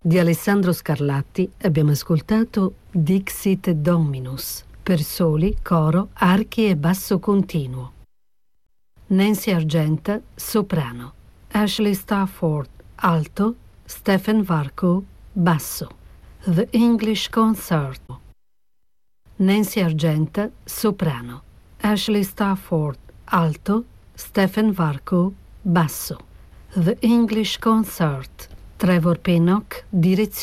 Di Alessandro Scarlatti abbiamo ascoltato Dixit Dominus, per soli, coro, archi e basso continuo. Nancy Argenta, soprano. Ashley Stafford, alto. Stephen Varco, basso. The English Concert. Nancy Argenta, soprano. Ashley Stafford, alto. Stephen Varco, basso. The English Concert. Trevor Pinnock, direzione.